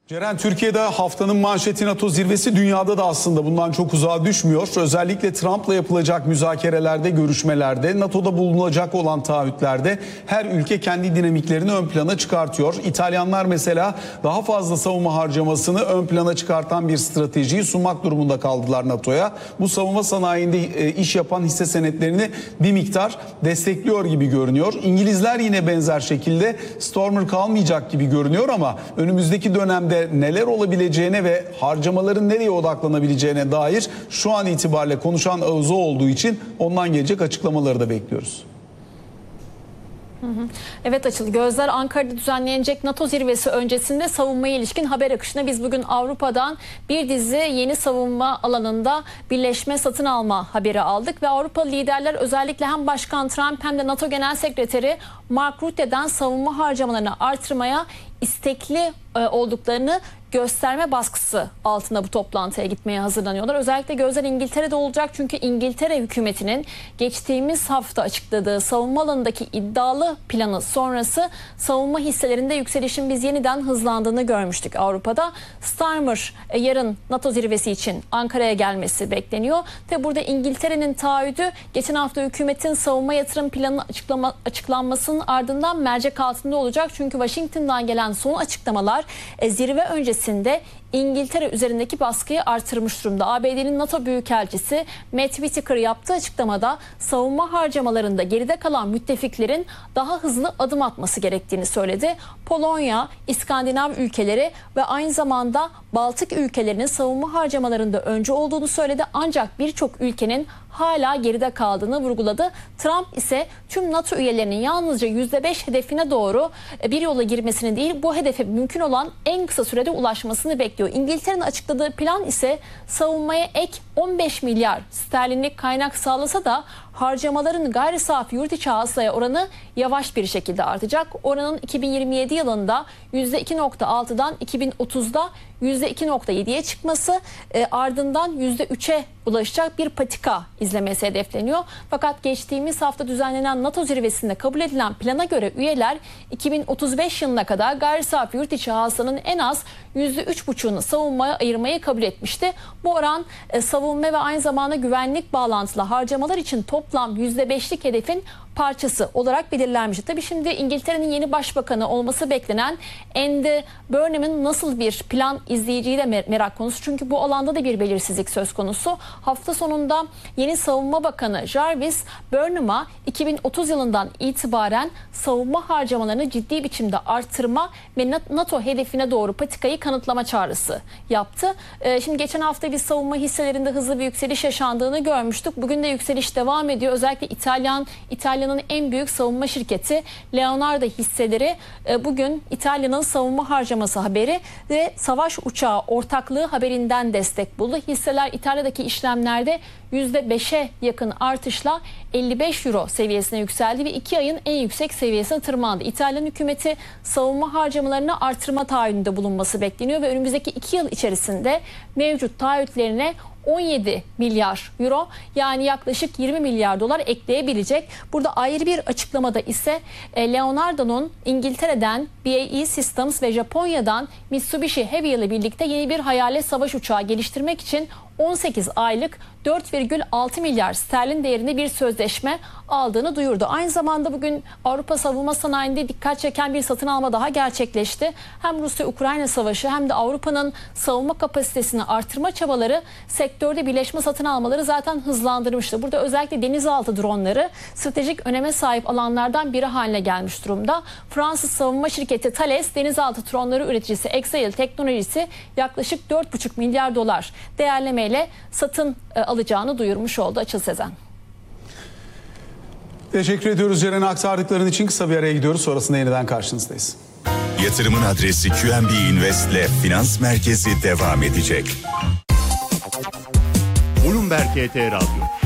Ceren, Türkiye'de haftanın manşeti NATO zirvesi, dünyada da aslında bundan çok uzağa düşmüyor. Özellikle Trump'la yapılacak müzakerelerde, görüşmelerde, NATO'da bulunacak olan taahhütlerde her ülke kendi dinamiklerini ön plana çıkartıyor. İtalyanlar mesela daha fazla savunma harcamasını ön plana çıkartan bir stratejiyi sunmak durumunda kaldılar NATO'ya. Bu savunma sanayinde iş yapan hisse senetlerini bir miktar destekliyor gibi görünüyor. İngilizler yine benzer şekilde Stormer kalmayacak gibi görünüyor ama önümüzdeki dönemde neler olabileceğine ve harcamaların nereye odaklanabileceğine dair şu an itibariyle konuşan ağzı olduğu için ondan gelecek açıklamaları da bekliyoruz. Evet Açıl, gözler Ankara'da düzenlenecek NATO zirvesi öncesinde savunmaya ilişkin haber akışına biz bugün Avrupa'dan bir dizi yeni savunma alanında birleşme satın alma haberi aldık ve Avrupalı liderler özellikle hem Başkan Trump hem de NATO Genel Sekreteri Mark Rutte'den savunma harcamalarını artırmaya istekli olduklarını gösterme baskısı altında bu toplantıya gitmeye hazırlanıyorlar. Özellikle gözler İngiltere'de olacak çünkü İngiltere hükümetinin geçtiğimiz hafta açıkladığı savunma alanındaki iddialı planı sonrası savunma hisselerinde yükselişin biz yeniden hızlandığını görmüştük Avrupa'da. Starmer yarın NATO zirvesi için Ankara'ya gelmesi bekleniyor ve burada İngiltere'nin taahhüdü geçen hafta hükümetin savunma yatırım planı açıklanmasının ardından mercek altında olacak. Çünkü Washington'dan gelen son açıklamalar zirve öncesinde İngiltere üzerindeki baskıyı artırmış durumda. ABD'nin NATO Büyükelçisi Matt Whitaker yaptığı açıklamada savunma harcamalarında geride kalan müttefiklerin daha hızlı adım atması gerektiğini söyledi. Polonya, İskandinav ülkeleri ve aynı zamanda Baltık ülkelerinin savunma harcamalarında önce olduğunu söyledi. Ancak birçok ülkenin hala geride kaldığını vurguladı. Trump ise tüm NATO üyelerinin yalnızca %5 hedefine doğru bir yola girmesini değil, bu hedefe mümkün olan en kısa sürede ulaşmasını bekliyor. İngiltere'nin açıkladığı plan ise savunmaya ek 15 milyar sterlinlik kaynak sağlasa da harcamaların gayri safi yurt içi hasılaya oranı yavaş bir şekilde artacak. Oranın 2027 yılında %2.6'dan 2030'da %2.7'ye çıkması, ardından %3'e ulaşacak bir patika izlemesi hedefleniyor. Fakat geçtiğimiz hafta düzenlenen NATO zirvesinde kabul edilen plana göre üyeler 2035 yılına kadar gayri safi yurt içi hasılanın en az %3,5'unu savunmaya ayırmayı kabul etmişti. Bu oran savunma ve aynı zamanda güvenlik bağlantılı harcamalar için toplam %5'lik hedefin parçası olarak belirlenmişti. Tabii şimdi İngiltere'nin yeni başbakanı olması beklenen Andy Burnham'ın nasıl bir plan izleyeceği de merak konusu. Çünkü bu alanda da bir belirsizlik söz konusu. Hafta sonunda yeni savunma bakanı Jarvis Burnham'a 2030 yılından itibaren savunma harcamalarını ciddi biçimde artırma ve NATO hedefine doğru patikayı kanıtlama çağrısı yaptı. Şimdi geçen hafta biz savunma hisselerinde hızlı bir yükseliş yaşandığını görmüştük. Bugün de yükseliş devam ediyor. Özellikle İtalya'nın en büyük savunma şirketi Leonardo hisseleri bugün İtalya'nın savunma harcaması haberi ve savaş uçağı ortaklığı haberinden destek buldu. Hisseler İtalya'daki işlemlerde %5'e yakın artışla 55 euro seviyesine yükseldi ve 2 ayın en yüksek seviyesine tırmandı. İtalyan hükümeti savunma harcamalarını artırma taahhüdünde bulunması bekleniyor ve önümüzdeki 2 yıl içerisinde mevcut taahhütlerine 17 milyar euro yani yaklaşık 20 milyar dolar ekleyebilecek. Burada ayrı bir açıklamada ise Leonardo'nun İngiltere'den BAE Systems ve Japonya'dan Mitsubishi Heavy ile birlikte yeni bir hayalet savaş uçağı geliştirmek için 18 aylık 4,6 milyar sterlin değerinde bir sözleşme aldığını duyurdu. Aynı zamanda bugün Avrupa savunma sanayinde dikkat çeken bir satın alma daha gerçekleşti. Hem Rusya-Ukrayna savaşı hem de Avrupa'nın savunma kapasitesini artırma çabaları sektörde birleşme satın almaları zaten hızlandırmıştı. Burada özellikle denizaltı dronları stratejik öneme sahip alanlardan biri haline gelmiş durumda. Fransız savunma şirketi Thales, denizaltı dronları üreticisi Exail Teknolojisi yaklaşık 4,5 milyar dolar değerlemeyle satın alacağını duyurmuş oldu. Açıl Sezen. Teşekkür ediyoruz Ceren'e aktardıkların için. Kısa bir araya gidiyoruz. Sonrasında yeniden karşınızdayız. Yatırımın adresi QNB Invest ile Finans Merkezi devam edecek. Bloomberg HT Radyo.